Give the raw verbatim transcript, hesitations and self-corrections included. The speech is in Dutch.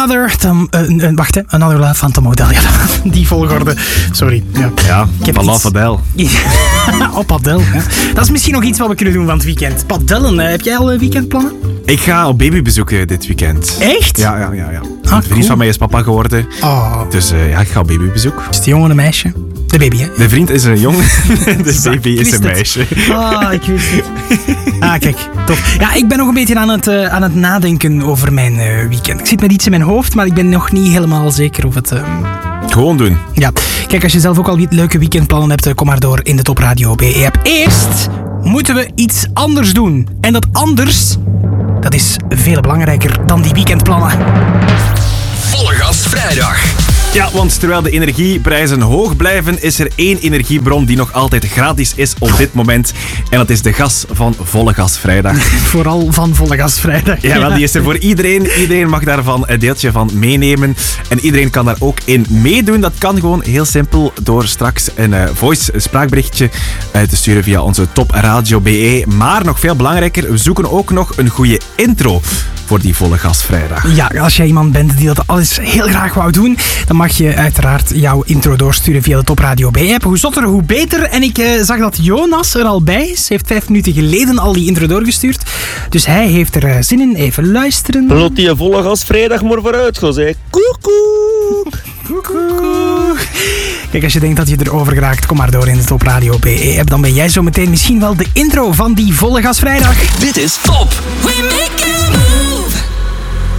Another... Tom, uh, uh, wacht, hè. Another Love van Tom Odell. Ja, die volgorde. Sorry. Ja, ja ik heb van iets... Love Adele. Op Adele. Hè. Dat is misschien nog iets wat we kunnen doen van het weekend. Padellen, uh, heb jij al uh, weekendplannen? Ik ga op babybezoek uh, dit weekend. Echt? Ja, ja, ja. ja. Ah, een vriend cool. van mij is papa geworden. Oh. Dus uh, ja, ik ga op babybezoek. Is het een jongen of een meisje? De baby, hè? De vriend is een jongen, de baby is een meisje. Ah, ik wist het. Ah, kijk, tof. Ja, ik ben nog een beetje aan het, uh, aan het nadenken over mijn uh, weekend. Ik zit met iets in mijn hoofd, maar ik ben nog niet helemaal zeker of het... Uh... Gewoon doen. Ja, kijk, als je zelf ook al leuke weekendplannen hebt, kom maar door in de Top Radio B E-app. Eerst moeten we iets anders doen. En dat anders, dat is veel belangrijker dan die weekendplannen. Volle Gas Vrijdag. Ja, want terwijl de energieprijzen hoog blijven, is er één energiebron die nog altijd gratis is op dit moment. En dat is de gas van Volle Gas Vrijdag. Vooral van Volle Gas Vrijdag. Ja, wel, die is er voor iedereen. Iedereen mag daarvan een deeltje van meenemen. En iedereen kan daar ook in meedoen. Dat kan gewoon heel simpel door straks een uh, voice een spraakberichtje uh, te sturen via onze Top Radio B E. Maar nog veel belangrijker, we zoeken ook nog een goede intro voor die Volle Gas Vrijdag. Ja, als jij iemand bent die dat alles heel graag wou doen, dan mag je uiteraard jouw intro doorsturen via de Top Radio B E-app. Hoe zotter, hoe beter. En ik uh, zag dat Jonas er al bij is. Hij heeft vijf minuten geleden al die intro doorgestuurd. Dus hij heeft er uh, zin in. Even luisteren. Lot die Volle Gas Vrijdag maar vooruit gaat, hè. Koekoek. Koekoek. Kijk, als je denkt dat je erover geraakt, kom maar door in de Top Radio B E-app. Dan ben jij zo meteen misschien wel de intro van die Volle Gas Vrijdag. Dit is Top. We make it move.